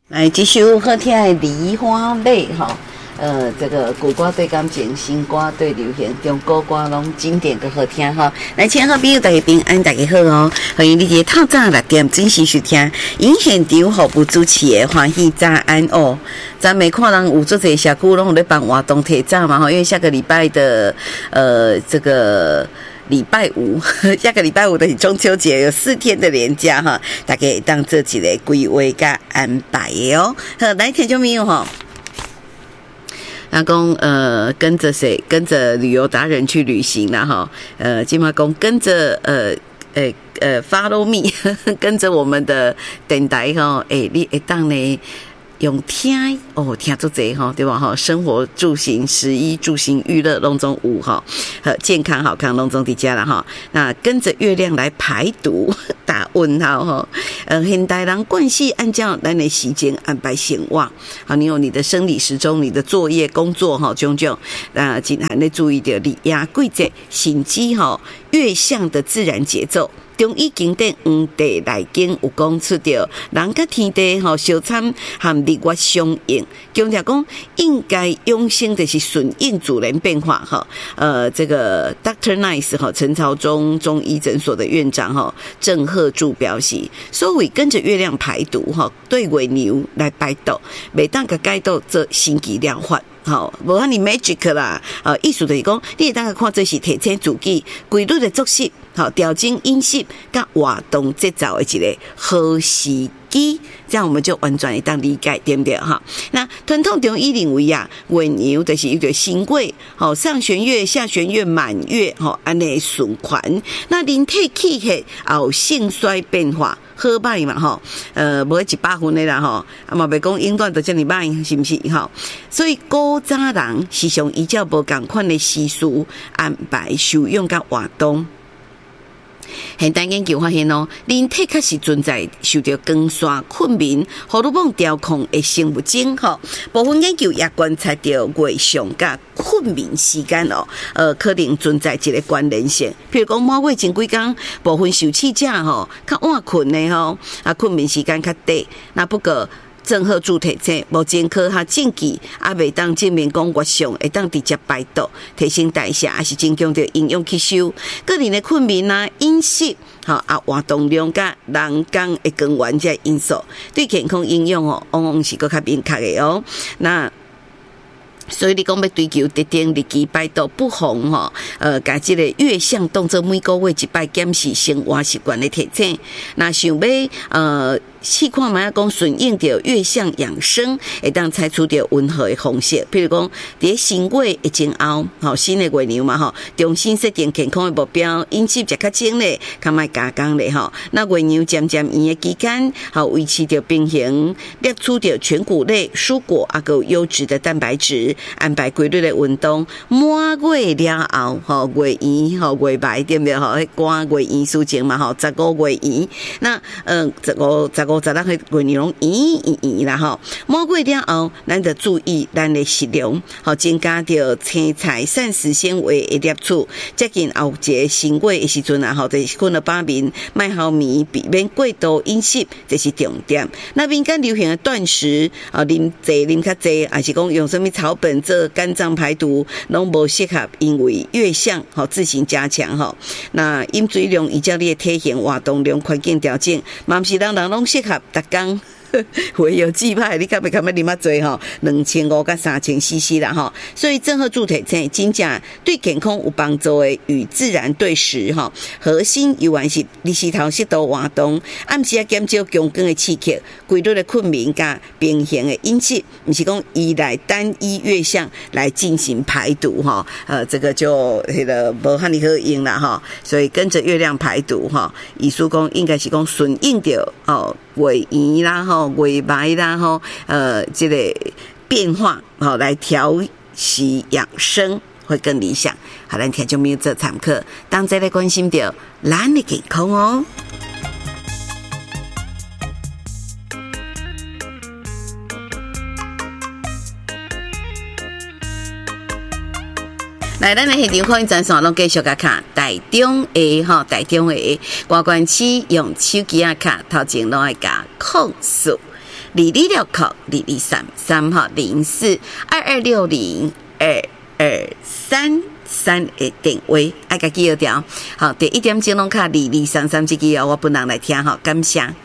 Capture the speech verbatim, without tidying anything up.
来，这首好听的《梨花泪》哈，呃，这个古歌对感情，新歌对流行，中国歌拢经典个好听哈。来，亲爱好朋友，大家平安，大家好哦！欢迎你伫透早六点准时收听，因现场服务主持的欢喜早安哦。咱没看人有做这社区拢有咧办活动提早嘛吼，因为下个礼拜的呃这个。礼拜五，下个礼拜五的中秋节有四天的连假哈，大家当这几个规划甲安排的哦。好，来听众朋友哈，阿公呃跟着谁？跟着旅游达人去旅行啦哈。呃，金马公跟着呃呃呃 follow me， 跟着我们的电台哈，诶、欸，你会当呢？用听哦，听足济哈，对吧？哈，生活住行、食衣住行、娱乐拢总有哈，和健康好康拢总伫家了哈。那跟着月亮来排毒，打问号哈。呃，现代人惯习按照咱的时间安排生活，好，你有你的生理时钟、你的作业、工作哈，种种，那尽还得注意到你呀，季节、心机哈，月相的自然节奏。中医经典黄帝内经有讲出着，人甲天地吼相参和日月相应，强调讲应该用心的是顺应自然变化哈。呃，这个 Doctor Nice 哈，陈朝忠中医诊所的院长哈郑鹤柱表示，所谓跟着月亮排毒哈，对月牛来排毒，每当个解毒做心机疗法。好，无安尼 magic 啦，呃，意思就是讲，你会当个看这是提醒自己规律的作息，好调整饮食，甲活动节奏的一个好时机，这样我们就完全会当理解，对不对哈？那传统中医认为啊，月牛就是一个新贵，好上弦月、下弦月、满月，好安尼循环。那人体气血有盛衰变化。好歹嘛吼，呃，无一百分的啦吼，啊嘛袂讲永远都遮尔歹，是毋是吼？所以古早人时常依照无共款的时序安排受用甲活动。现代研究发现哦，人体确实存在受到光线、困眠、荷尔蒙调控的生物钟吼。部分研究也观察到月相甲困眠时间哦，呃，可能存在一个关联性。譬如讲满月前几天，部分受试者吼较晚困的吼，啊，困眠时间较短。那不过。郑鹤柱提醒，目前科学证据也未当证明讲月相会当直接排毒、提升代谢，还是增强着营养吸收。个人的困眠啊、饮食、吼啊活动量甲人工的光源这因素，对健康影响哦，往往是搁较明确的哦。那所以你讲要追求特定日期排毒不妨吼，呃，甲即个月相当做每个月一摆检视生活习惯的提醒。那想要呃。试看嘛，讲顺应着月相养生，会当采取着温和的方式，譬如讲，伫新月的前后，吼新的月牛嘛吼，重新设定健康的目标，饮食食较精咧，较莫加工咧吼。那月牛渐渐圆的期间，好维持着平衡，摄取着全谷类、蔬果啊，有优质的蛋白质，安排规律的运动。满月了后，吼月圆吼月白对不对？吼，赶月圆事情嘛吼，十五月圆。那嗯，十五十五。十六岁月牛圆圆圆啦吼，满月了后，咱得注意咱的食量，好增加着青菜、膳食纤维的摄取。接近后一个新月的时阵啊，吼，就是困了饱眠，卖好眠，避免过度饮食，这是重点。那民间流行的断食啊，啉济啉较济，还是讲用什么草本做肝脏排毒，拢无适合，因为月相好自行加强吼。那饮水量依照你的体型、活动量、环境调整，嘛不是人人拢适合。逐工唯有季派，你敢袂敢要啉较济吼？两千五到三千 C C 啦吼。所以郑鹤柱提醒，真正对健康有帮助的与自然对时吼，核心有关是日时头适度活动，暗时啊减少强光的刺激，规律的困眠加平衡的饮食，不是讲依赖单一月相来进行排毒哈。呃，这个就那个无汉尼好用啦哈。所以跟着月亮排毒哈，意思讲应该是讲顺应着哦。月圆啦吼，月白啦吼，呃，这个变化好来调息养生会更理想。好，咱听众朋友做参考，当再来关心到咱的健康哦。来，咱的现场看展线拢继续甲卡台中的吼，台中的外观区用手机啊卡头前拢爱甲控诉。 二二六扣二二三三哈零四二二六零二二三三的电话，爱家记得掉。好，第一点钟拢卡二二三三这个哦，我本人来听哈，感谢。